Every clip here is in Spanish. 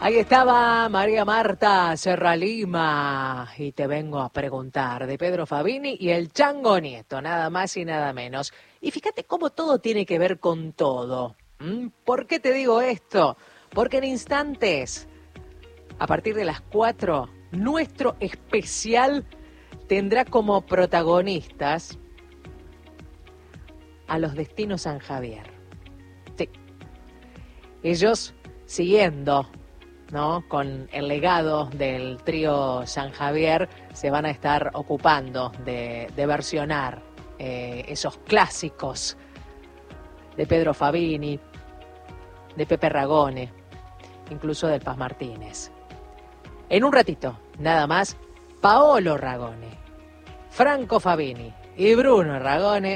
Ahí estaba María Marta Serra Lima y te vengo a preguntar de Pedro Fabini y el Chango Nieto, nada más y nada menos. Y fíjate cómo todo tiene que ver con todo. ¿Por qué te digo esto? Porque en instantes, a partir de las 4, nuestro especial tendrá como protagonistas a los Destinos San Javier. Sí, ellos siguiendo, ¿no?, con el legado del trío San Javier, se van a estar ocupando de versionar esos clásicos de Pedro Fabini, de Pepe Ragone, incluso del Paz Martínez. En un ratito, nada más, Paolo Ragone, Franco Fabini y Bruno Ragone,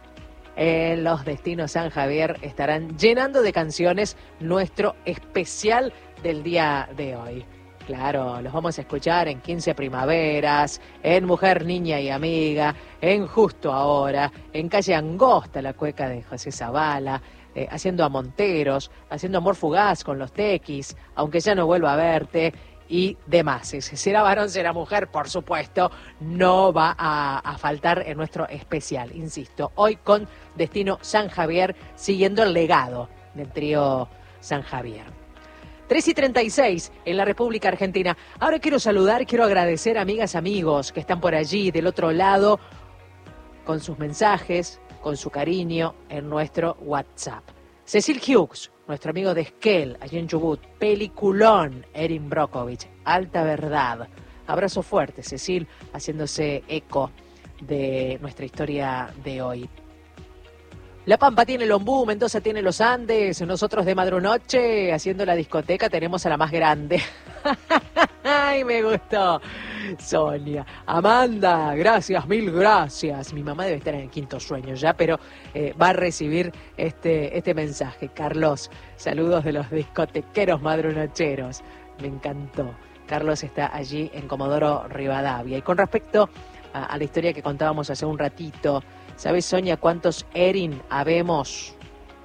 los Destinos San Javier, estarán llenando de canciones nuestro especial del día de hoy. Claro, los vamos a escuchar en 15 Primaveras, en Mujer, Niña y Amiga, en Justo Ahora, en Calle Angosta, la cueca de José Zavala, haciendo a Monteros, haciendo Amor Fugaz con los Tequis, Aunque ya no vuelva a verte, y demás. Si será varón, será mujer, por supuesto, no va a faltar en nuestro especial, insisto, hoy con Destino San Javier, siguiendo el legado del trío San Javier. 3:36 en la República Argentina. Ahora quiero saludar, quiero agradecer a amigas, amigos que están por allí del otro lado con sus mensajes, con su cariño en nuestro WhatsApp. Cecil Hughes, nuestro amigo de Esquel, allí en Chubut. Peliculón, Erin Brockovich, Alta Verdad. Abrazo fuerte, Cecil, haciéndose eco de nuestra historia de hoy. La Pampa tiene el Ombú, Mendoza tiene los Andes, nosotros de Madrunoche, haciendo la discoteca, tenemos a la más grande. ¡Ay, me gustó! Sonia, Amanda, gracias, mil gracias. Mi mamá debe estar en el quinto sueño ya, pero va a recibir este mensaje. Carlos, saludos de los discotequeros madrunocheros. Me encantó. Carlos está allí en Comodoro Rivadavia. Y con respecto a la historia que contábamos hace un ratito, ¿sabes, Sonia, cuántos Erin habemos?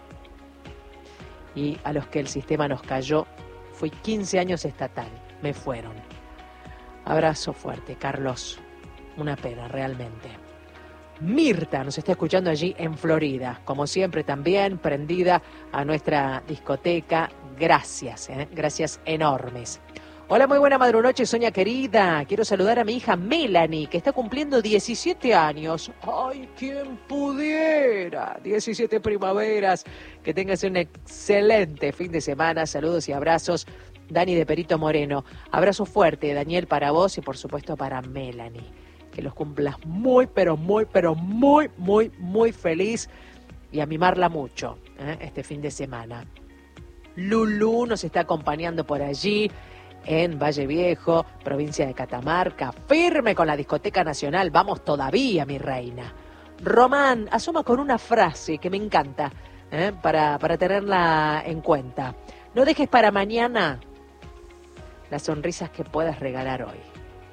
Y a los que el sistema nos cayó, fui 15 años estatal, me fueron. Abrazo fuerte, Carlos. Una pena, realmente. Mirta nos está escuchando allí en Florida. Como siempre, también prendida a nuestra discoteca. Gracias, gracias enormes. Hola, muy buena madrunoche, Sonia querida. Quiero saludar a mi hija Melanie, que está cumpliendo 17 años. ¡Ay, quién pudiera! 17 primaveras. Que tengas un excelente fin de semana. Saludos y abrazos. Dani de Perito Moreno. Abrazo fuerte, Daniel, para vos y por supuesto para Melanie. Que los cumplas muy, pero muy, pero muy, muy, muy feliz y a mimarla mucho este fin de semana. Lulú nos está acompañando por allí en Valle Viejo, provincia de Catamarca. Firme con la Discoteca Nacional. Vamos todavía, mi reina. Román asoma con una frase que me encanta para tenerla en cuenta. No dejes para mañana las sonrisas que puedas regalar hoy.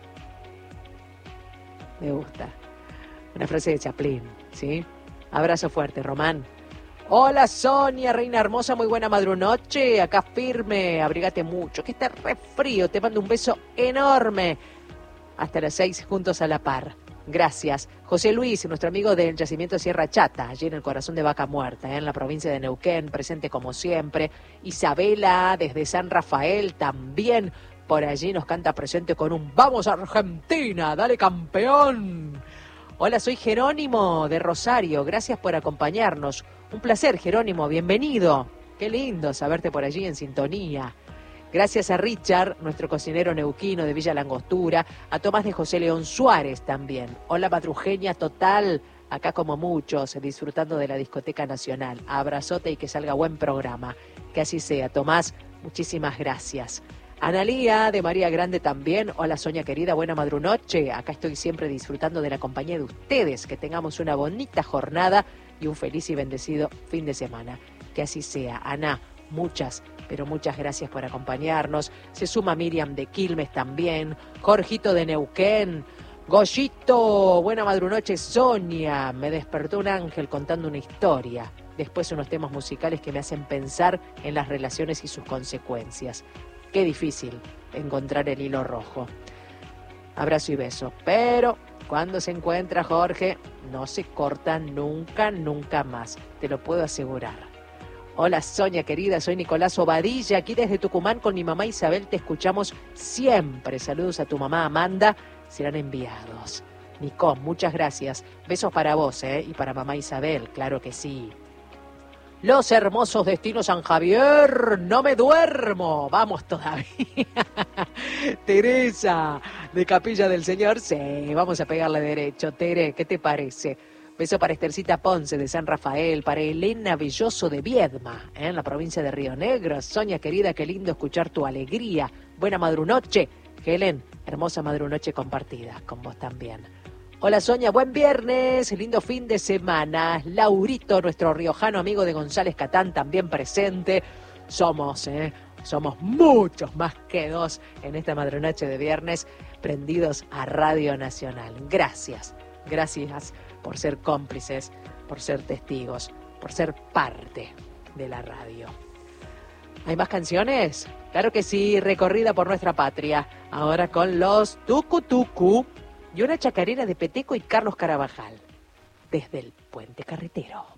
Me gusta. Una frase de Chaplin, ¿sí? Abrazo fuerte, Román. Hola, Sonia, reina hermosa, muy buena madrunoche. Acá firme, abrígate mucho, que está re frío. Te mando un beso enorme. Hasta las 6, juntos a la par. Gracias. José Luis, nuestro amigo del Yacimiento Sierra Chata, allí en el corazón de Vaca Muerta, en la provincia de Neuquén, presente como siempre. Isabela, desde San Rafael, también por allí nos canta presente con un ¡Vamos Argentina! ¡Dale campeón! Hola, soy Jerónimo de Rosario. Gracias por acompañarnos. Un placer, Jerónimo. Bienvenido. Qué lindo saberte por allí en sintonía. Gracias a Richard, nuestro cocinero neuquino de Villa Langostura, a Tomás de José León Suárez también. Hola, madrujeña total, acá como muchos, disfrutando de la Discoteca Nacional. Abrazote y que salga buen programa. Que así sea, Tomás, muchísimas gracias. Analía de María Grande también. Hola, Sonia querida, buena madrunoche. Acá estoy siempre disfrutando de la compañía de ustedes. Que tengamos una bonita jornada y un feliz y bendecido fin de semana. Que así sea. Ana, muchas, pero muchas gracias por acompañarnos. Se suma Miriam de Quilmes también, Jorgito de Neuquén, Goyito, buena madrunoche, Sonia. Me despertó un ángel contando una historia. Después unos temas musicales que me hacen pensar en las relaciones y sus consecuencias. Qué difícil encontrar el hilo rojo. Abrazo y beso. Pero cuando se encuentra, Jorge, no se corta nunca, nunca más. Te lo puedo asegurar. Hola Sonia querida, soy Nicolás Obadilla, aquí desde Tucumán con mi mamá Isabel, te escuchamos siempre. Saludos a tu mamá Amanda, serán enviados. Nico, muchas gracias. Besos para vos, y para mamá Isabel, claro que sí. Los hermosos destinos San Javier, no me duermo. Vamos todavía. Teresa, de Capilla del Señor, sí, vamos a pegarle derecho. Tere, ¿qué te parece? Beso para Estercita Ponce de San Rafael, para Elena Belloso de Viedma, en la provincia de Río Negro. Sonia querida, qué lindo escuchar tu alegría. Buena madrunoche. Helen, hermosa madrunoche compartida con vos también. Hola Sonia, buen viernes, lindo fin de semana. Laurito, nuestro riojano amigo de González Catán, también presente. Somos muchos más que dos en esta madrunoche de viernes, prendidos a Radio Nacional. Gracias por ser cómplices, por ser testigos, por ser parte de la radio. ¿Hay más canciones? Claro que sí, recorrida por nuestra patria. Ahora con los Tucu Tucu y una chacarera de Peteco y Carlos Carabajal. Desde el Puente Carretero.